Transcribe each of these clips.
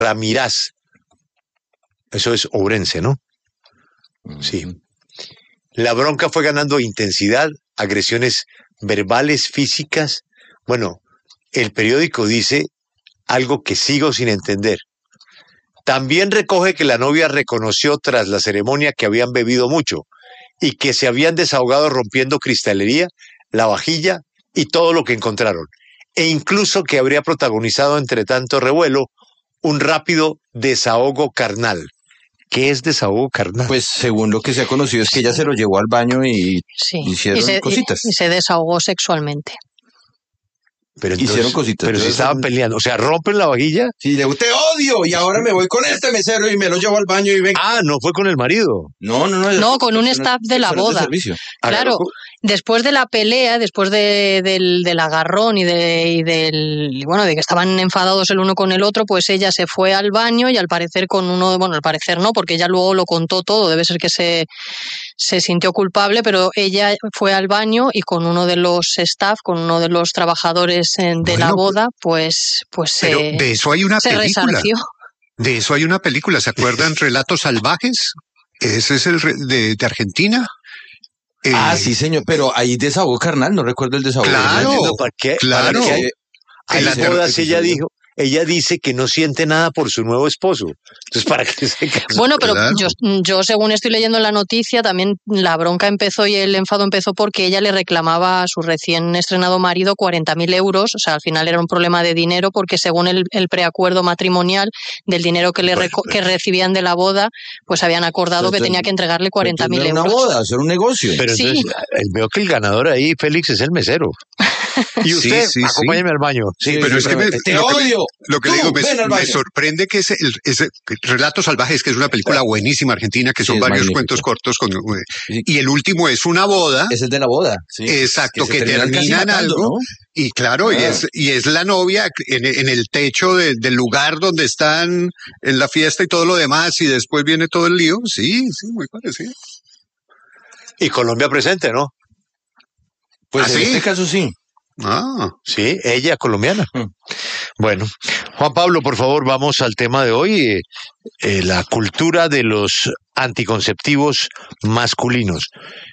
Ramirás. Eso es Ourense, ¿no? Sí. La bronca fue ganando intensidad, agresiones verbales, físicas. Bueno, el periódico dice algo que sigo sin entender. También recoge que la novia reconoció tras la ceremonia que habían bebido mucho y que se habían desahogado rompiendo cristalería, la vajilla y todo lo que encontraron. E incluso que habría protagonizado entre tanto revuelo un rápido desahogo carnal. ¿Qué es desahogo carnal? Pues según lo que se ha conocido es que ella se lo llevó al baño y hicieron cositas. Y se desahogó sexualmente. Pero entonces, hicieron cositas. Pero si estaban peleando, o sea, rompen la vajilla. Sí, le te odio y ahora me voy con este mesero y me lo llevo al baño y ven. Ah, no fue con el marido. No, con un staff de la boda. Claro, después de la pelea, después del agarrón y de que estaban enfadados el uno con el otro, pues ella se fue al baño y al parecer al parecer no, porque ella luego lo contó todo, debe ser que se sintió culpable, pero ella fue al baño y con uno de los staff, con uno de los trabajadores de la boda, pues pero de eso hay una película. Resarció. De eso hay una película, ¿se acuerdan? Relatos salvajes. Ese es el de Argentina. Sí, señor, pero ahí desahogo carnal, no recuerdo el desahogo. Claro. En las bodas ella dice que no siente nada por su nuevo esposo. Entonces, ¿para qué se casó? Bueno, pero yo según estoy leyendo la noticia, también la bronca empezó y el enfado empezó porque ella le reclamaba a su recién estrenado marido 40.000 euros. O sea, al final era un problema de dinero porque según el preacuerdo matrimonial del dinero que que recibían de la boda, pues habían acordado que tenía que entregarle 40.000 euros. Era una boda, era un negocio. Pero entonces veo que el ganador ahí, Félix, es el mesero. Y usted, acompáñeme al baño. Sí, pero es que te odio. Lo que digo, me sorprende que ese Relatos Salvajes, que es una película buenísima argentina, que son varios cuentos cortos, y el último es una boda. Es el de la boda. Sí. Exacto, que termina en algo. ¿No? Y claro, y es la novia en el techo del lugar donde están en la fiesta y todo lo demás, y después viene todo el lío. Sí, muy parecido. Y Colombia presente, ¿no? Pues en este caso sí. Sí, ella colombiana. Bueno, Juan Pablo, por favor, vamos al tema de hoy, la cultura de los anticonceptivos masculinos.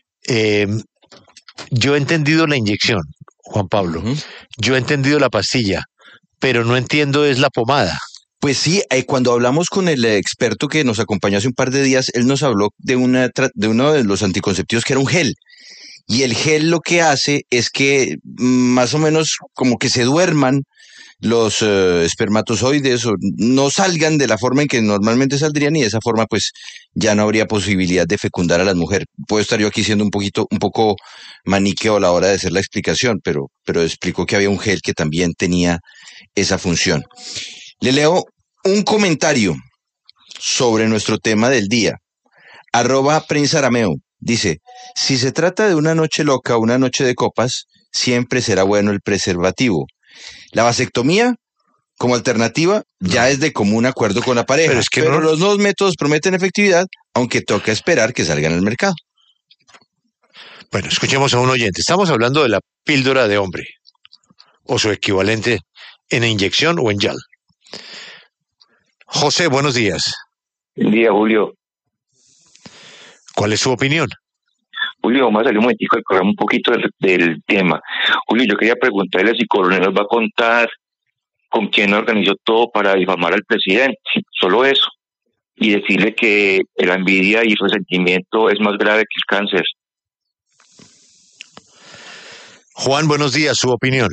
Yo he entendido la inyección, Juan Pablo. Yo he entendido la pastilla, pero no entiendo es la pomada. Pues sí, cuando hablamos con el experto que nos acompañó hace un par de días, él nos habló de uno de los anticonceptivos que era un gel. Y el gel lo que hace es que más o menos como que se duerman los espermatozoides o no salgan de la forma en que normalmente saldrían y de esa forma pues ya no habría posibilidad de fecundar a la mujer. Puedo estar yo aquí siendo un poco maniqueo a la hora de hacer la explicación, pero explicó que había un gel que también tenía esa función. Le leo un comentario sobre nuestro tema del día. @PrinceArameo. Dice, si se trata de una noche loca o una noche de copas, siempre será bueno el preservativo. La vasectomía, como alternativa, ya es de común acuerdo con la pareja. Pero los dos métodos prometen efectividad, aunque toca esperar que salgan al mercado. Bueno, escuchemos a un oyente. Estamos hablando de la píldora de hombre, o su equivalente en inyección o en gel. José, buenos días. Buen día, Julio. ¿Cuál es su opinión? Julio, vamos a salir un momentico del programa un poquito del tema. Julio, yo quería preguntarle si Coronel nos va a contar con quién organizó todo para difamar al presidente, solo eso, y decirle que la envidia y el resentimiento es más grave que el cáncer. Juan, buenos días, su opinión.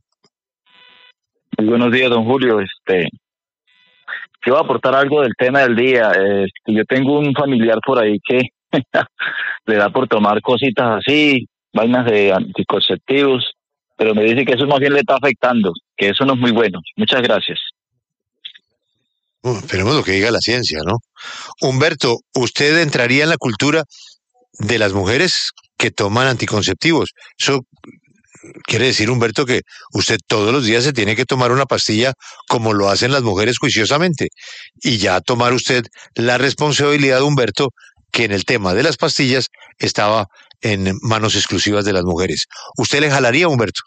Muy buenos días, don Julio. Quiero aportar algo del tema del día. Yo tengo un familiar por ahí que le da por tomar cositas así, vainas de anticonceptivos, pero me dice que eso más bien le está afectando, que eso no es muy bueno. Muchas gracias. Esperemos lo que diga la ciencia, ¿no? Humberto, ¿usted entraría en la cultura de las mujeres que toman anticonceptivos? Eso quiere decir, Humberto, que usted todos los días se tiene que tomar una pastilla como lo hacen las mujeres juiciosamente, y ya tomar usted la responsabilidad, Humberto, que en el tema de las pastillas estaba en manos exclusivas de las mujeres. ¿Usted le jalaría, Humberto?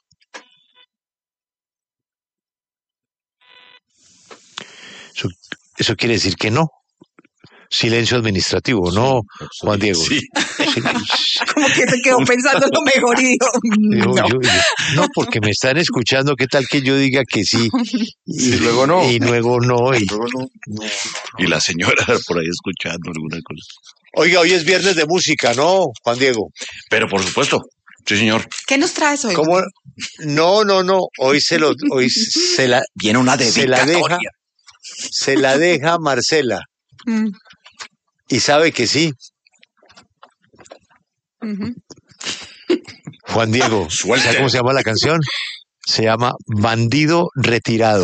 Eso quiere decir que no. Silencio administrativo, ¿no, Juan Diego? Sí. Como que se quedó pensando lo mejor y dijo, no, porque me están escuchando, ¿qué tal que yo diga que sí? Y luego no. Y luego no. Y la señora por ahí escuchando alguna cosa. Oiga, hoy es viernes de música, ¿no, Juan Diego? Pero por supuesto, sí, señor. ¿Qué nos traes hoy? ¿Cómo? No. Hoy se la viene una dedicatoria. Se la deja Marcela. Y sabe que sí. Juan Diego, ¿sabe cómo se llama la canción? Se llama Bandido Retirado.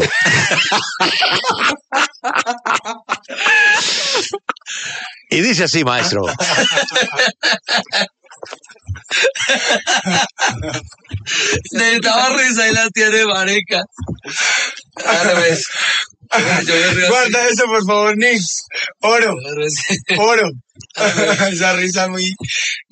Y dice así, maestro. Necesitaba risa y la tiene marica. Guarda eso, por favor, Nix. Oro. Esa risa muy